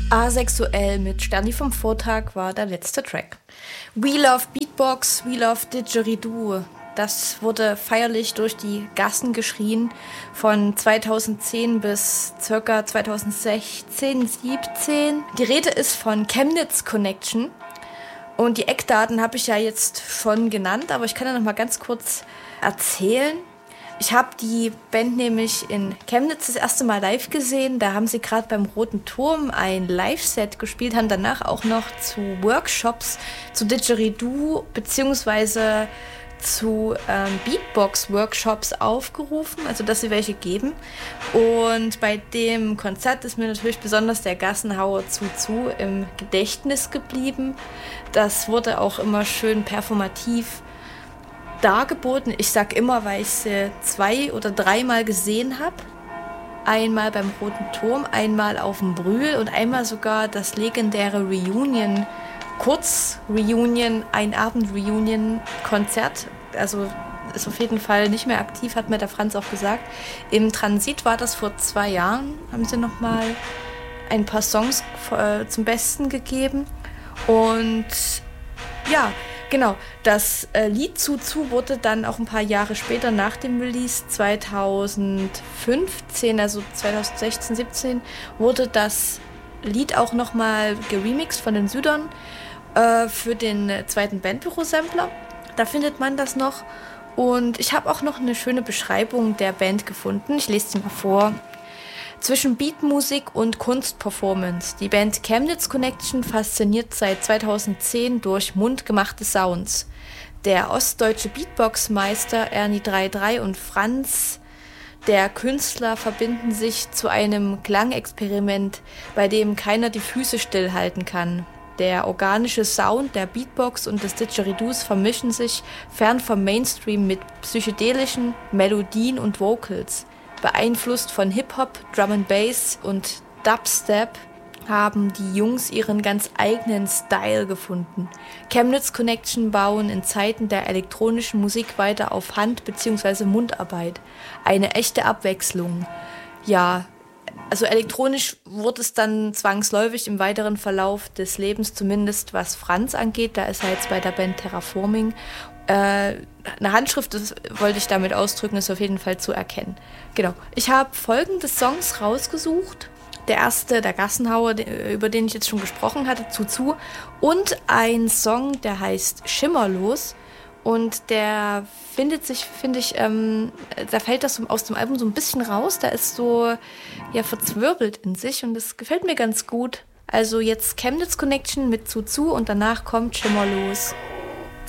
Asexuell mit Sterni vom Vortag war der letzte Track. We Love Beatbox, We Love Didgeridoo. Das wurde feierlich durch die Gassen geschrien von 2010 bis ca. 2016, 17. Die Rede ist von Chemnitz Connection. Und die Eckdaten habe ich ja jetzt schon genannt, aber ich kann ja noch mal ganz kurz erzählen. Ich habe die Band nämlich in Chemnitz das erste Mal live gesehen. Da haben sie gerade beim Roten Turm ein Live-Set gespielt, haben danach auch noch zu Workshops, zu Didgeridoo beziehungsweise zu Beatbox-Workshops aufgerufen, also dass sie welche geben. Und bei dem Konzert ist mir natürlich besonders der Gassenhauer Zu im Gedächtnis geblieben. Das wurde auch immer schön performativ dargeboten. Ich sag immer, weil ich sie 2- oder 3-mal gesehen habe. Einmal beim Roten Turm, einmal auf dem Brühl und einmal sogar das legendäre Reunion, Kurz-Reunion, Ein-Abend-Reunion-Konzert. Also ist auf jeden Fall nicht mehr aktiv, hat mir der Franz auch gesagt. Im Transit war das vor 2 Jahren, haben sie nochmal ein paar Songs zum Besten gegeben. Und ja, genau, das Lied Zu wurde dann auch ein paar Jahre später nach dem Release, 2015, also 2016, 17, wurde das Lied auch nochmal geremixed von den Südern für den zweiten Bandbüro-Sampler. Da findet man das noch. Und ich habe auch noch eine schöne Beschreibung der Band gefunden. Ich lese sie mal vor. Zwischen Beatmusik und Kunstperformance. Die Band Chemnitz Connection fasziniert seit 2010 durch mundgemachte Sounds. Der ostdeutsche Beatbox-Meister Ernie 33 und Franz, der Künstler, verbinden sich zu einem Klangexperiment, bei dem keiner die Füße stillhalten kann. Der organische Sound der Beatbox und des Didgeridoos vermischen sich fern vom Mainstream mit psychedelischen Melodien und Vocals. Beeinflusst von Hip-Hop, Drum and Bass und Dubstep haben die Jungs ihren ganz eigenen Style gefunden. Chemnitz Connection bauen in Zeiten der elektronischen Musik weiter auf Hand- bzw. Mundarbeit. Eine echte Abwechslung. Ja, also elektronisch wurde es dann zwangsläufig im weiteren Verlauf des Lebens, zumindest was Franz angeht. Da ist er jetzt bei der Band Terraforming. Eine Handschrift, das wollte ich damit ausdrücken, ist auf jeden Fall zu erkennen. Genau. Ich habe folgende Songs rausgesucht. Der erste, der Gassenhauer, über den ich jetzt schon gesprochen hatte, Zu. Und ein Song, der heißt Schimmerlos. Und der findet sich, finde ich, da fällt das aus dem Album so ein bisschen raus. Da ist so, ja, verzwirbelt in sich und das gefällt mir ganz gut. Also jetzt Chemnitz Connection mit Zu und danach kommt Schimmerlos.